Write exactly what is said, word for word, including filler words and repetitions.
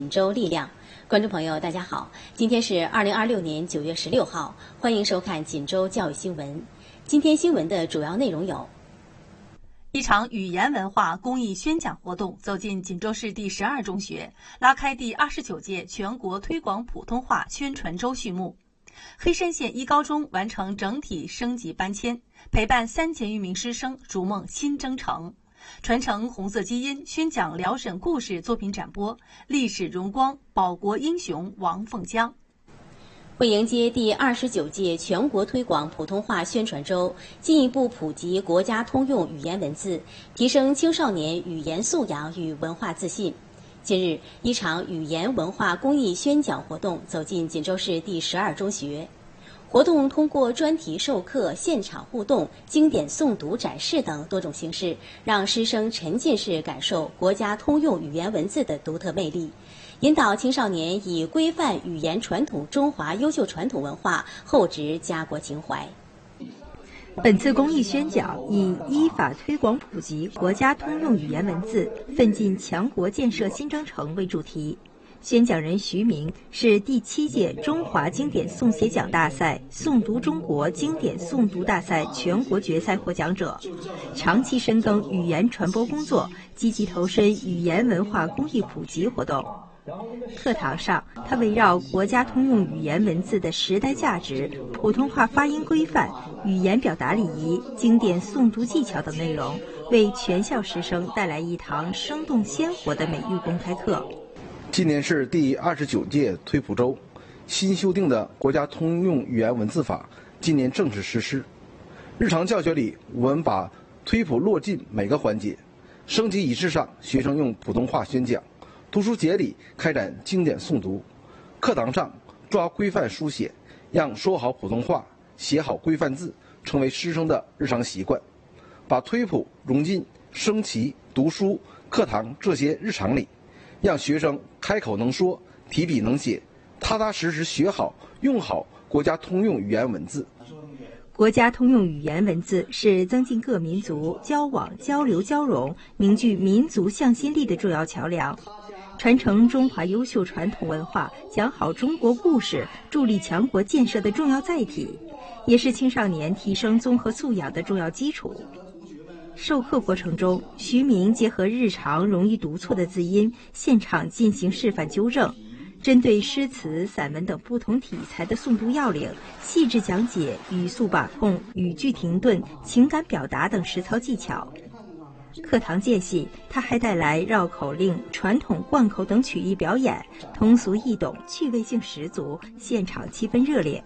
锦州力量，观众朋友，大家好，今天是二零二六年九月十六号，欢迎收看锦州教育新闻。今天新闻的主要内容有： 一场语言文化公益宣讲活动走进锦州市第十二中学，拉开第二十九届全国推广普通话宣传周序幕。黑山县一高中完成整体升级搬迁，陪伴三千余名师生逐梦新征程。传承红色基因，宣讲辽沈故事作品展播，历史荣光，保国英雄王凤江。 为迎接第二十九届全国推广普通话宣传周，进一步普及国家通用语言文字，提升青少年语言素养与文化自信。近日，一场语言文化公益宣讲活动走进锦州市第十二中学。活动通过专题授课、现场互动、经典诵读展示等多种形式，让师生沉浸式感受国家通用语言文字的独特魅力，引导青少年以规范语言传统中华优秀传统文化，厚植家国情怀。 本次公益宣讲以依法推广普及国家通用语言文字，奋进强国建设新征程为主题。宣讲人徐明是第七届中华经典诵写奖大赛诵读中国经典诵读大赛全国决赛获奖者，长期深耕语言传播工作，积极投身语言文化公益普及活动。课堂上，他围绕国家通用语言文字的时代价值、普通话发音规范、语言表达礼仪、经典诵读技巧等内容，为全校师生带来一堂生动鲜活的美育公开课。 今年是第二十九届推普周，新修订的国家通用语言文字法今年正式实施。日常教学里，我们把推普落进每个环节。升级仪式上，学生用普通话宣讲；读书节里开展经典诵读；课堂上抓规范书写，让说好普通话、写好规范字成为师生的日常习惯。把推普融进升旗、读书、课堂这些日常里，让学生开口能说，提笔能写，踏踏实实学好、用好国家通用语言文字。 国家通用语言文字是增进各民族交往、交流、交融，凝聚民族向心力的重要桥梁，传承中华优秀传统文化，讲好中国故事，助力强国建设的重要载体，也是青少年提升综合素养的重要基础。授课过程中，徐明结合日常容易读错的字音，现场进行示范纠正，针对诗词、散文等不同题材的诵读要领，细致讲解语速把控、语句停顿、情感表达等实操技巧。课堂间隙，他还带来绕口令、传统贯口等曲艺表演，通俗易懂，趣味性十足，现场气氛热烈。